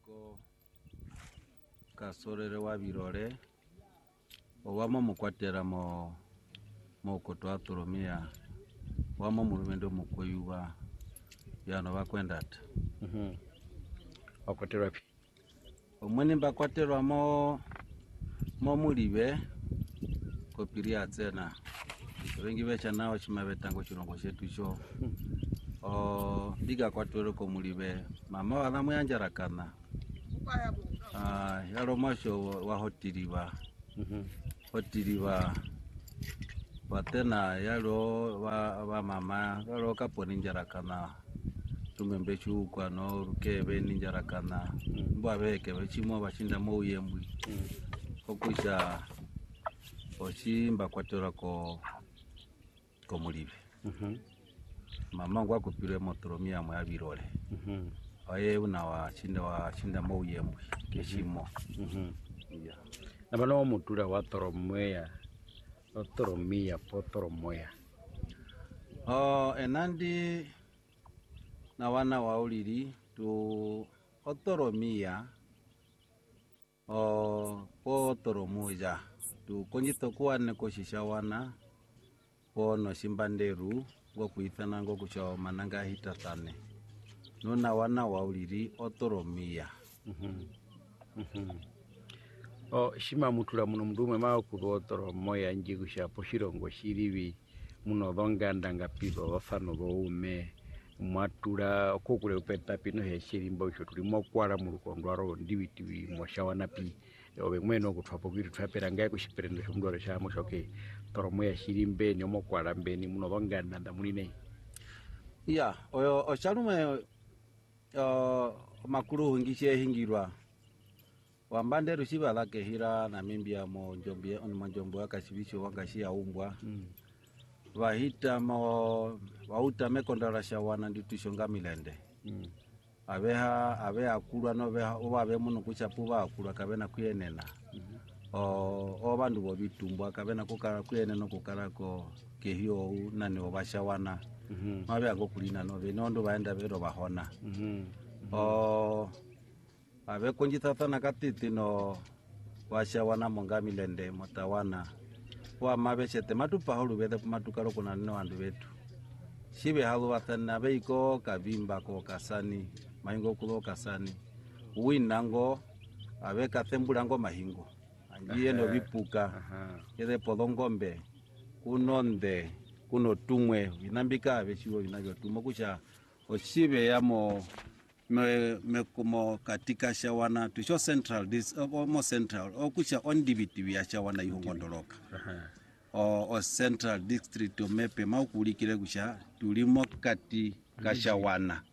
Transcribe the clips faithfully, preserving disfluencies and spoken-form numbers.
ko kasorere wa birore owamo mukwatera mo moko twaturumia wamo mulumendo mukoyuba yano bakwendata mhm okwaterwa pi omweni mbakwaterwa mo mo mulibe kopiria tsena wengi becha nao chimabetango chirongo chetu cho o diga kwatero ko mulibe mama wana muyanjarakana ah yaro masho wa hotiriba mhm hotiriba watena yaro wa wa mama yaro kaponi njarakana tumembe chukwa no rukebe ninjarakana mbwa beke bechimo bashinda mo uyembwi okusha oshimba kwatero ko ko mulibe mhm mama ngwa kupire motoromia mwa birore mhm aye una wa chinda wa chinda mo uyembwi keshimo mhm yeah. Nabano mutula wa toromweya otoromia potoromoya oh enandi na wana wa uliri tu otoromia o potoromuja tu konjito kuane koshisha wana pono simbanderu ngo kuithana ngo kucha mananga hitatane nona wana wa uliri otoromia mhm mhm o shima mutula muno mdume ma kubotoromoya nji kushapo shirongo shiribi muno dhonganda ngapido ofano boume mwatula kokule upeta pino heshirimbo icho tulimo kwara mu rukondwaro ndibiti moshawana pi obe mweno kutwapo kwitu twapera ngaye kushiperendo shomdwaro sha moshoke toromoya shirimbe nyomo kwara mbeni muno dhonganda ndamunine ya oyo oshalume o makuru hungishe hingirwa wambande rushiba lake hira na mimbia mo njombe on manjombo akashibicho wangashia umbwa mm. Wahita mo wauta mekondara shawana nditushonga milende mm. Abeha abeha kulwa no beha obabe muno kuchapuba kulwa kabena kuyenena mm -hmm. o obandu bobitumbwa kabena kukara kuyenena kukara ko kehio nani obashawana mm -hmm. Mabe ago kulina no benondo baenda bero bahona mm -hmm. Mm -hmm. o abe konjitata nakatiti no washawana monga milende motawana wa mabeshete matupa holu bede matukaro kuna nno andu betu shibe halu watana beiko kavimba ko kasani maingo kulo kasani winango abeka tembulango mahingo angiye no bipuka yede podongombe kunonde kuno tumwe inambika abeshiwo inavyo tumo kusha oshibe yamo me, me kumo katika shawana tusho central this almost central okusha ondibiti ya shawana ihongondoroka o, o central district omepe maukulikire kusha tulimo kati kashawana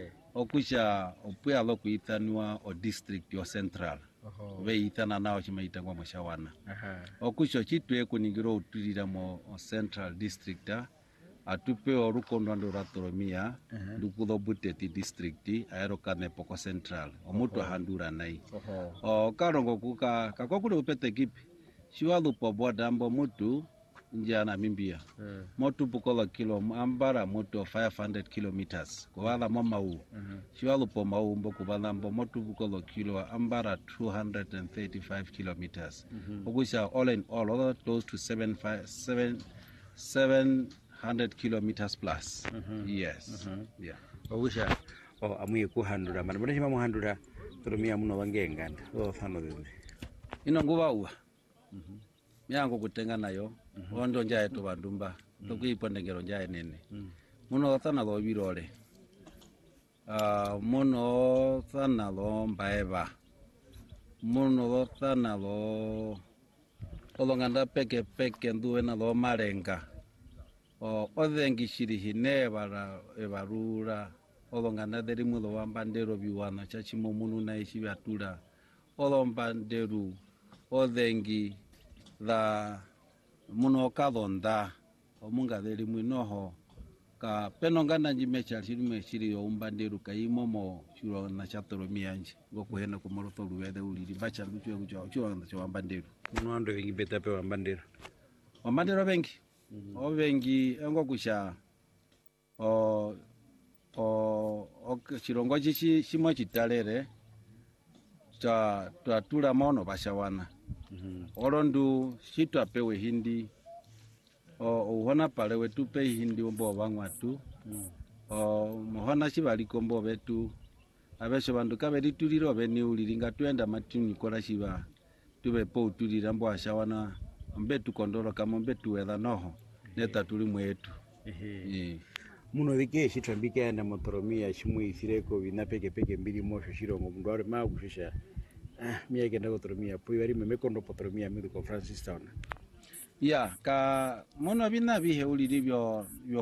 okusha opuya lo kuithanwa o district yo central ve ithana nao chimaitangwa moshawana okusha chitwe kuningiro utulira mo o central district atupe orukondo ndo ratoromia ndukulo buteti district aerokane poko central omutu handura nai o karongo kuka kakokule upete kipi shiwalu poboda ambo mutu njana mimbia mm. Motu bukola kilo ambara moto five hundred kilometers kuwala mamau mm -hmm. Shiwalu po mau mbo kubala mbo motu bukola kilo ambara two hundred thirty-five kilometers mm -hmm. Ogusha all in all all close to seven five seven seven hundred kilometers plus mm -hmm. Yes mm -hmm. Yeah ogusha o amuye kuhandura mana bona shima muhandura toromia muno bangenganda o fano bimbe ino nguba uwa mhm mm miango kutenga nayo mm -hmm. Ondo njaye to bandumba mm -hmm. Tokuipondengero njaye nene mm -hmm. Muno thana lo birole ah uh, muno thana lo mbaeva muno lo thana lo olonganda peke peke nduwe na lo marenga o odhengi shiri hine bara ebarura olonganda deri mulo wambandero biwana chachimo munu na ishi batula olombanderu odhengi da muno kalonda omunga deri mwinoho ka penongana njimecha shirime shiri yo umbanderu kaimomo shuro na chatoromia nje ngokuhena ku morotho ruwede uliri bacha luchwe kucho chuwa ndo wambanderu muno ando wengi beta pe wambandero wambandero bengi mm -hmm. O bengi ngo kusha o o o chirongo chichi shimo chitalere cha twatula mono bashawana Mhm. olondu shitwapewe hindi o uhona pale wetu pe hindi mbo bangwatu Mm. o mohona shibaliko mbo betu abesho bandu kabelituliro beni ulilinga twenda matuni kola shiba tube po tulira mbo ashawana mbetu kondolo kama mbetu wetha noho neta tuli mwetu. Ehe. Eh. Muno thike shitambike enda motoromia shimwisireko bina peke peke mbili mosho shirongo mundu ari magushusha ah mia kenda gotoromia po bari memekondo potoromia midu ko Francis Town Ya ka mono bina bihe uliri byo byo